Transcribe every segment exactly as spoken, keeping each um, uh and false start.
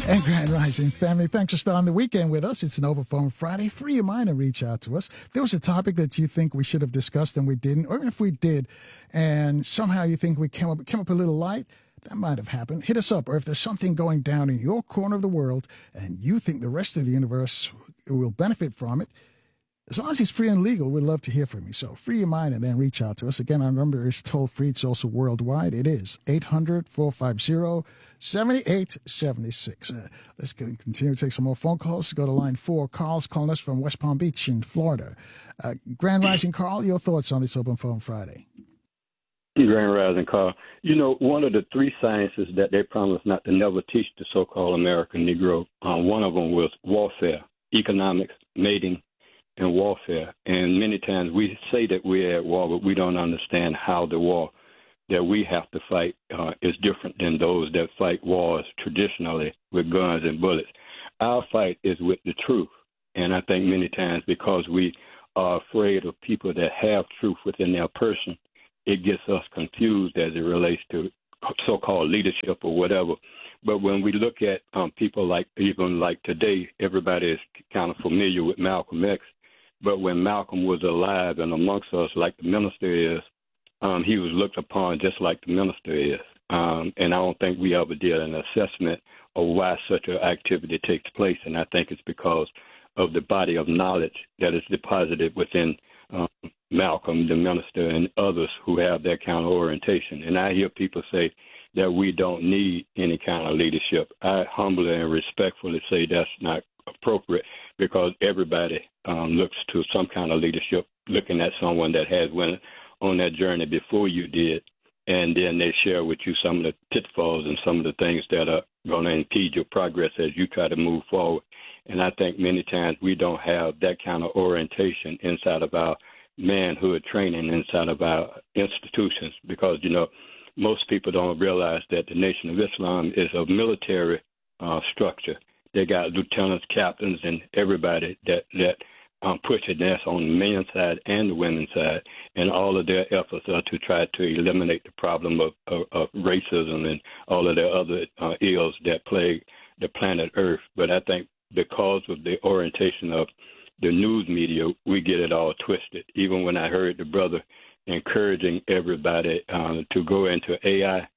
And Grand Rising family, thanks for starting the weekend with us. It's an Open Phone Friday. Free your mind and reach out to us. If there was a topic that you think we should have discussed and we didn't, or even if we did, and somehow you think we came up, came up a little light, that might have happened. Hit us up. Or if there's something going down in your corner of the world and you think the rest of the universe will benefit from it, as long as it's free and legal, we'd love to hear from you. So free your mind and then reach out to us. Again, our number is toll free. It's also worldwide. It is eight hundred, four five zero, seven eight seven six. Uh, let's continue to take some more phone calls. Go to line four. Carl's calling us from West Palm Beach in Florida. Uh, Grand Rising, Carl, your thoughts on this Open Phone Friday? Grand Rising, Carl. You know, one of the three sciences that they promised not to never teach the so-called American Negro, um, one of them was warfare, economics, mating, and warfare. And many times we say that we're at war, but we don't understand how the war that we have to fight uh, is different than those that fight wars traditionally with guns and bullets. Our fight is with the truth. And I think many times because we are afraid of people that have truth within their person, it gets us confused as it relates to so-called leadership or whatever. But when we look at um, people like, even like today, everybody is kind of familiar with Malcolm X. But when Malcolm was alive and amongst us, like the minister is, um, he was looked upon just like the minister is. Um, and I don't think we ever did an assessment of why such an activity takes place. And I think it's because of the body of knowledge that is deposited within um, Malcolm, the minister, and others who have that kind of orientation. And I hear people say that we don't need any kind of leadership. I humbly and respectfully say that's not appropriate, because everybody um, looks to some kind of leadership, looking at someone that has went on that journey before you did, and then they share with you some of the pitfalls and some of the things that are going to impede your progress as you try to move forward. And I think many times we don't have that kind of orientation inside of our manhood training, inside of our institutions, because, you know, most people don't realize that the Nation of Islam is a military uh, structure. They got lieutenants, captains, and everybody that that um, push it. That's on the men's side and the women's side, and all of their efforts are to try to eliminate the problem of, of, of racism and all of the other uh, ills that plague the planet Earth. But I think because of the orientation of the news media, we get it all twisted. Even when I heard the brother encouraging everybody uh, to go into A I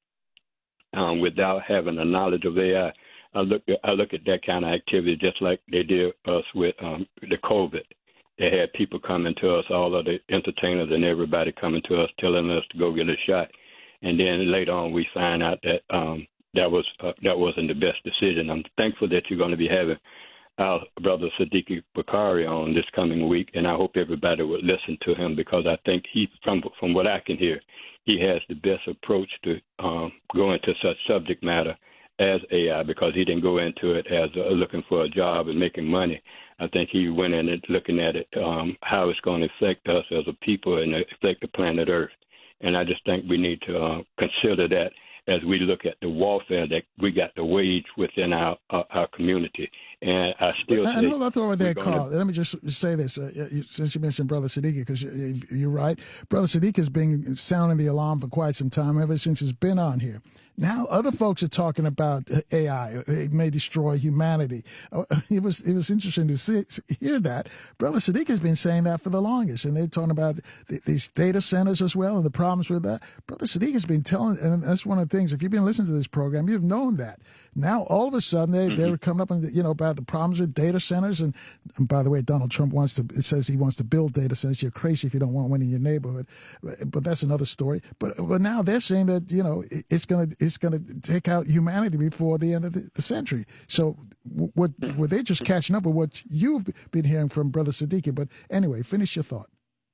um, without having the knowledge of A I, I look at, I look at that kind of activity just like they did us with um, the COVID. They had people coming to us, all of the entertainers and everybody coming to us, telling us to go get a shot. And then later on, we find out that um, that was uh, that wasn't the best decision. I'm thankful that you're going to be having our brother Siddiqui Bakari on this coming week, and I hope everybody would listen to him, because I think he, from from what I can hear, he has the best approach to um, go into such subject matter as A I, because he didn't go into it as uh, looking for a job and making money. I think he went in it looking at it, um, how it's going to affect us as a people and affect the planet Earth. And I just think we need to uh, consider that as we look at the warfare that we got to wage within our our, our community. And I still and say... hold on over there, Carl. To... Let me just say this, uh, since you mentioned Brother Siddiqui, because you're right. Brother Siddiqui has been sounding the alarm for quite some time, ever since he's been on here. Now other folks are talking about A I. It may destroy humanity. It was it was interesting to see, hear that. Brother Siddiqui has been saying that for the longest, and they're talking about the, these data centers as well and the problems with that. Brother Siddiqui has been telling, and that's one of the things, if you've been listening to this program, you've known that. Now, all of a sudden, they, mm-hmm. they're coming up and, you know, about the problems with data centers. And, and by the way, Donald Trump wants to, it says he wants to build data centers. You're crazy if you don't want one in your neighborhood. But, but that's another story. But but now they're saying that, you know, it, it's going to it's going to take out humanity before the end of the, the century. So what were they just catching up with what you've been hearing from Brother Siddiqui? But anyway, finish your thought.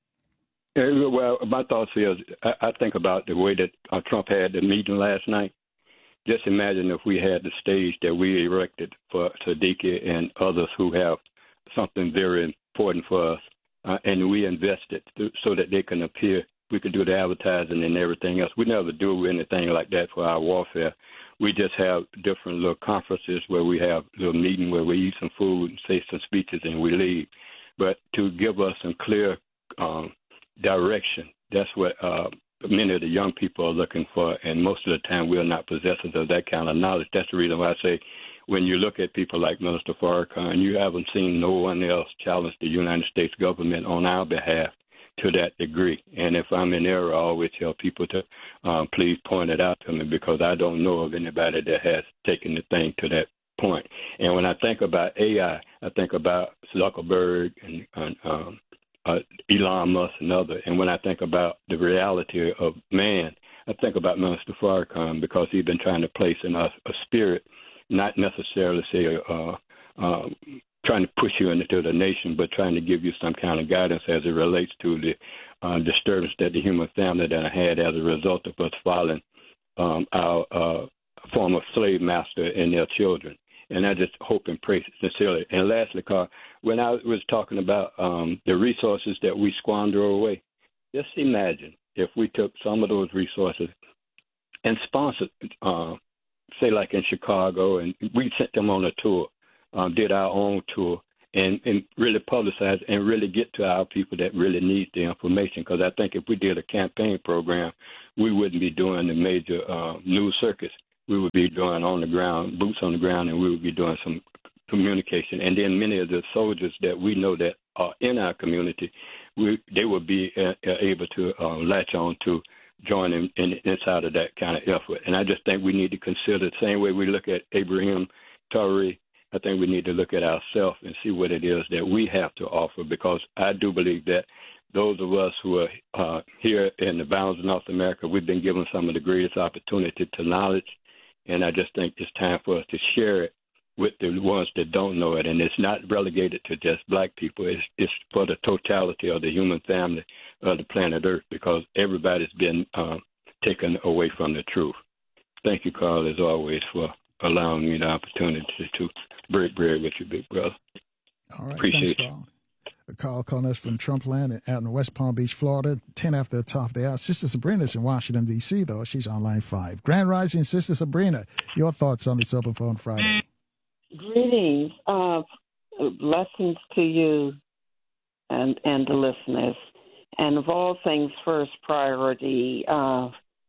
Yeah, well, my thoughts is I, I think about the way that uh, Trump had the meeting last night. Just imagine if we had the stage that we erected for Siddiqui and others who have something very important for us, uh, and we invested th- so that they can appear. We could do the advertising and everything else. We never do anything like that for our warfare. We just have different little conferences where we have a little meeting where we eat some food and say some speeches and we leave. But to give us some clear um, direction, that's what uh, many of the young people are looking for, and most of the time we're not possessors of that kind of knowledge. That's the reason why I say when you look at people like Minister Farrakhan, you haven't seen no one else challenge the United States government on our behalf to that degree. And if I'm in error, I always tell people to um, please point it out to me, because I don't know of anybody that has taken the thing to that point. And when I think about A I, I think about Zuckerberg and, and um, uh, Elon Musk and others. And when I think about the reality of man, I think about Minister Farrakhan, because he's been trying to place in us a spirit, not necessarily say uh, um, trying to push you into the nation, but trying to give you some kind of guidance as it relates to the uh, disturbance that the human family that I had as a result of us following um, our uh, former slave master and their children. And I just hope and pray sincerely. And lastly, Carl, when I was talking about um, the resources that we squander away, just imagine if we took some of those resources and sponsored, uh, say like in Chicago, and we sent them on a tour, um, did our own tour, and, and really publicize and really get to our people that really need the information. Because I think if we did a campaign program, we wouldn't be doing the major uh, news circuits. We would be doing on the ground, boots on the ground, and we would be doing some communication. And then many of the soldiers that we know that are in our community, we, they would be uh, able to uh, latch on to join in, in inside of that kind of effort. And I just think we need to consider the same way we look at Ibrahim Traoré. I think we need to look at ourselves and see what it is that we have to offer, because I do believe that those of us who are uh, here in the bounds of North America, we've been given some of the greatest opportunity to knowledge, and I just think it's time for us to share it with the ones that don't know it. And it's not relegated to just black people. It's, it's for the totality of the human family of the planet Earth, because everybody's been uh, taken away from the truth. Thank you, Carl, as always, for allowing me the opportunity to break bread with you, big brother. All right. Appreciate Thanks, Carl. Carl calling us from Trump Land out in West Palm Beach, Florida, ten after the top of the hour. Sister Sabrina's in Washington, D C, though. She's on line five. Grand Rising, Sister Sabrina, your thoughts on this Open Phone Friday? Greetings. Uh, blessings to you and, and the listeners. And of all things, first priority, uh,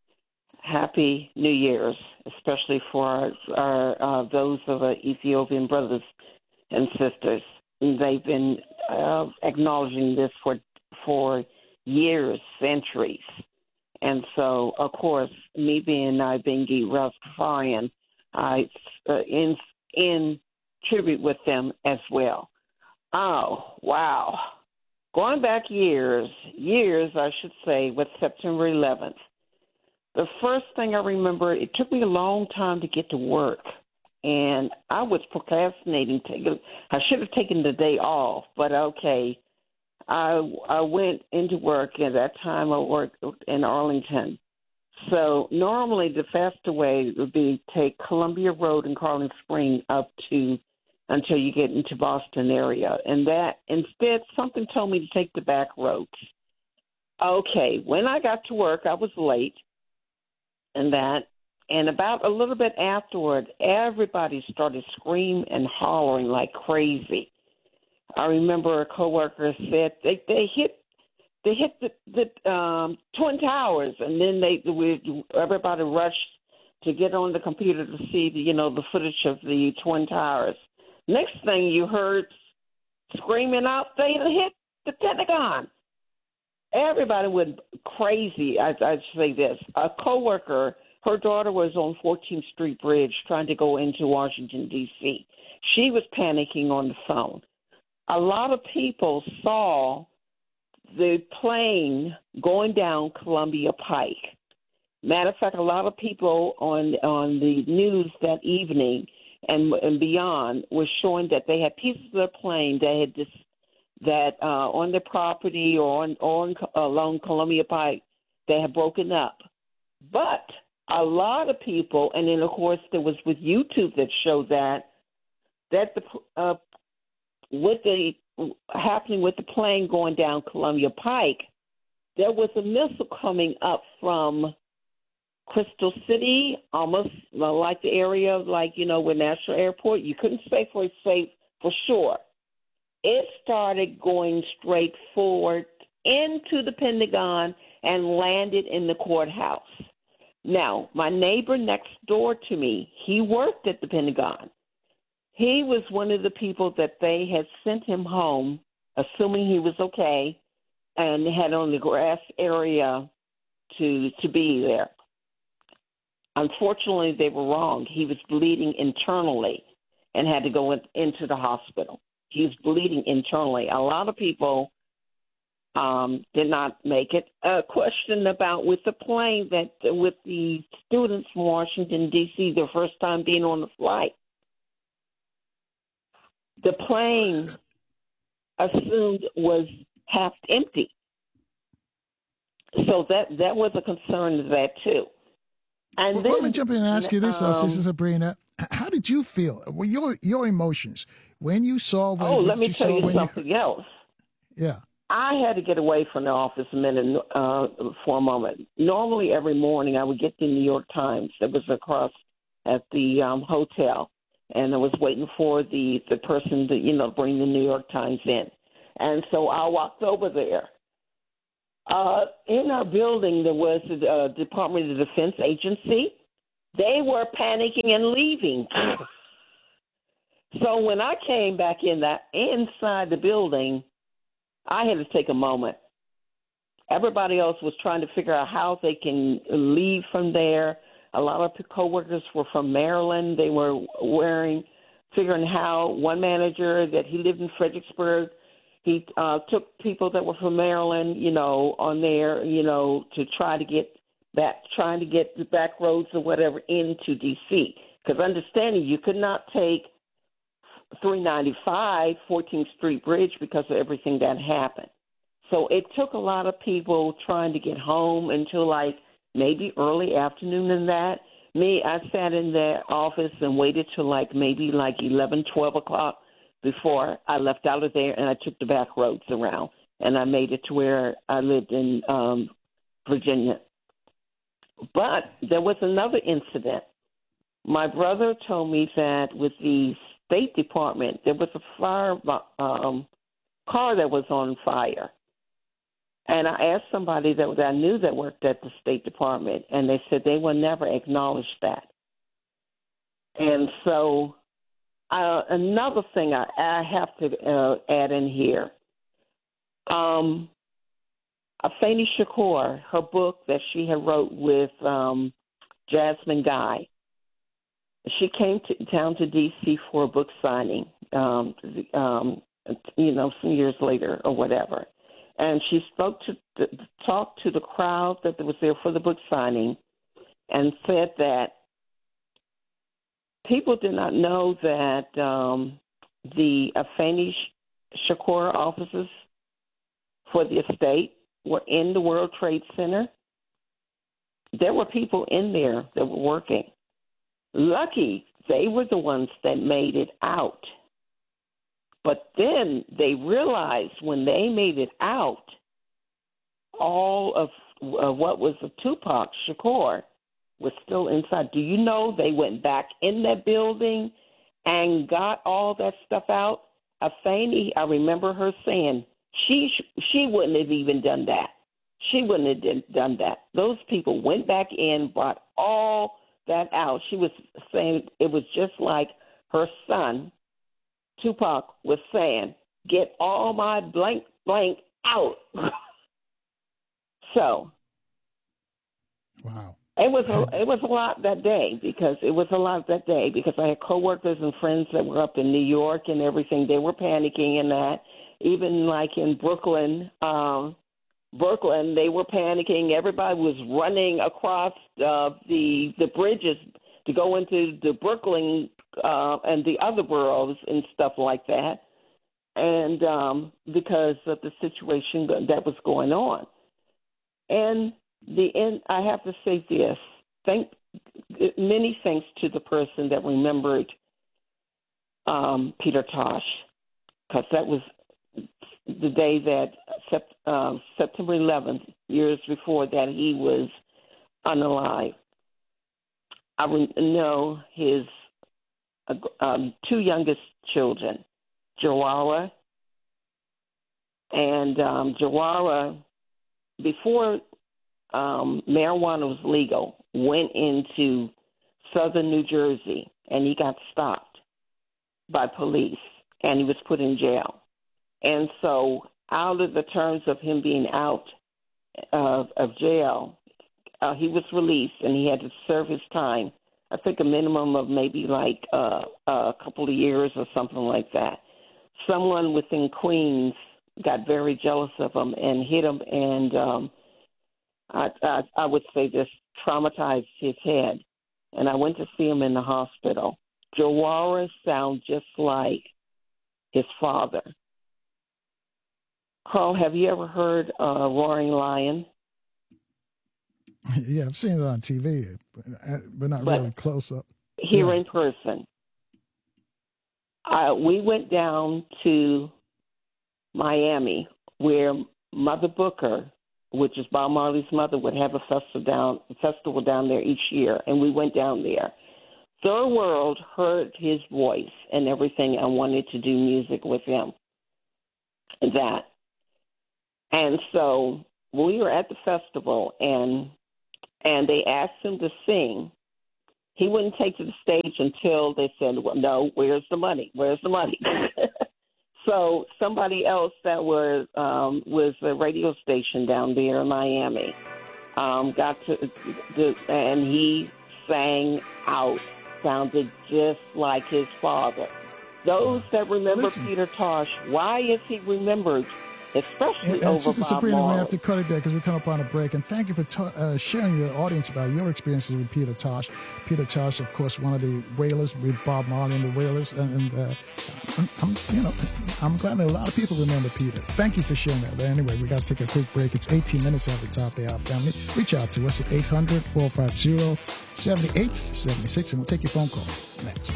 Happy New Year's, especially for our, our uh, those of our Ethiopian brothers and sisters. They've been uh, acknowledging this for for years, centuries. And so, of course, me being Ibingi Rastafarian, I uh, in in tribute with them as well. Oh, wow. Going back years, years, I should say, with September eleventh. The first thing I remember, it took me a long time to get to work, and I was procrastinating. Taking, I should have taken the day off, but okay. I I went into work, and at that time I worked in Arlington. So normally the faster way would be take Columbia Road in Carling Spring up to until you get into Boston area, and that instead something told me to take the back roads. Okay, when I got to work, I was late. And that, and about a little bit afterward, everybody started screaming and hollering like crazy. I remember a coworker said they they hit they hit the, the um, Twin Towers, and then they we, everybody rushed to get on the computer to see the you know the footage of the Twin Towers. Next thing you heard screaming out, they hit the Pentagon. Everybody went crazy. I, I'd say this. A coworker, her daughter was on fourteenth Street Bridge trying to go into Washington, D C. She was panicking on the phone. A lot of people saw the plane going down Columbia Pike. Matter of fact, a lot of people on on the news that evening and, and beyond was showing that they had pieces of the plane that had dis- that uh, on their property or on, on along Columbia Pike, they had broken up. But a lot of people, and then of course there was with YouTube that showed that that the uh, with the happening with the plane going down Columbia Pike, there was a missile coming up from Crystal City, almost like the area of like you know with National Airport. You couldn't say for safe for sure. It started going straight forward into the Pentagon and landed in the courthouse. Now, my neighbor next door to me, he worked at the Pentagon. he was one of the people that they had sent him home, assuming he was okay, and had on the grass area to to be there. Unfortunately, they were wrong. He was bleeding internally and had to go in, into the hospital. He was bleeding internally. A lot of people um, did not make it. A question about with the plane that with the students from Washington, D C, their first time being on the flight. The plane assumed was half empty. So that, that was a concern of that, too. And well, then, let me jump in and ask you this, though, um, Sister Sabrina. How did you feel? Well, your your emotions when you saw. When, oh, let me you tell saw you when something you, else. Yeah. I had to get away from the office a minute uh, for a moment. Normally, every morning, I would get the New York Times that was across at the um, hotel, and I was waiting for the, the person to, you know, bring the New York Times in. And so I walked over there. Uh, in our building, there was the uh, Department of Defense agency. They were panicking and leaving. So when I came back in that inside the building, I had to take a moment. Everybody else was trying to figure out how they can leave from there. A lot of coworkers were from Maryland. They were wearing, figuring how one manager that he lived in Fredericksburg, he uh, took people that were from Maryland, you know, on there, you know, to try to get back, trying to get the back roads or whatever into D C. Because understanding you could not take three ninety-five, fourteenth Street Bridge because of everything that happened. So it took a lot of people trying to get home until like maybe early afternoon and that. Me, I sat in the office and waited till like maybe like eleven, twelve o'clock before I left out of there, and I took the back roads around, and I made it to where I lived in um, Virginia. But there was another incident. My brother told me that with the State Department, there was a fire um, car that was on fire. And I asked somebody that, that I knew that worked at the State Department, and they said they will never acknowledge that. And so uh, another thing I, I have to uh, add in here, um, Afeni Shakur, her book that she had wrote with um, Jasmine Guy, she came to, down to D C for a book signing, um, um, you know, some years later or whatever. And she spoke to, to talked to the crowd that was there for the book signing and said that people did not know that um, the Afeni Shakur offices for the estate were in the World Trade Center. There were people in there that were working. Lucky they were the ones that made it out. But then they realized when they made it out, all of uh, what was of Tupac Shakur was still inside. Do you know they went back in that building and got all that stuff out? Afeni, I remember her saying she she wouldn't have even done that. She wouldn't have done that. Those people went back in, brought all that out. She was saying it was just like her son, Tupac, was saying, get all my blank, blank out. So, wow. It was a, it was a lot that day because it was a lot that day because I had coworkers and friends that were up in New York and everything. They were panicking and that. Even like in Brooklyn, um, Brooklyn, they were panicking. Everybody was running across uh, the the bridges to go into the Brooklyn uh, and the other boroughs and stuff like that, and um, because of the situation that was going on. And the end, I have to say this: thank many thanks to the person that remembered um, Peter Tosh, because that was the day that sept, um, September eleventh, years before that, he was unalive. I know his um, two youngest children, Jawara and um, Jawara, before um, marijuana was legal, went into southern New Jersey, and he got stopped. by police, and he was put in jail. And so out of the terms of him being out of, of jail, uh, he was released, and he had to serve his time, I think a minimum of maybe like uh, a couple of years or something like that. Someone within Queens got very jealous of him and hit him, and um, I, I, I would say just traumatized his head. And I went to see him in the hospital. Jawara sounds just like his father. Carl, have you ever heard uh, Roaring Lion? Yeah, I've seen it on T V, but not but really close up. Here yeah. in person. Uh, we went down to Miami, where Mother Booker, which is Bob Marley's mother, would have a festival down, a festival down there each year, and we went down there. Third World heard his voice and everything and wanted to do music with him. That. And so we were at the festival, and and they asked him to sing. He wouldn't take to the stage until they said, well, no, where's the money? Where's the money? So somebody else that was, um, was a radio station down there in Miami um, got to, to, and he sang out, sounded just like his father. Those that remember Listen. Peter Tosh, why is he remembered? Especially and, and over Sister Bob Sabrina, Marley. We have to cut it there because we come up on a break. And thank you for ta- uh, sharing your audience about your experiences with Peter Tosh. Peter Tosh, of course, one of the Wailers with Bob Marley and the Wailers. And, and uh, I'm, I'm, you know, I'm glad that a lot of people remember Peter. Thank you for sharing that. But anyway, we got to take a quick break. It's eighteen minutes at the top of the hour, family. Reach out to us at eight hundred, four five zero, seven eight seven six, and we'll take your phone calls next.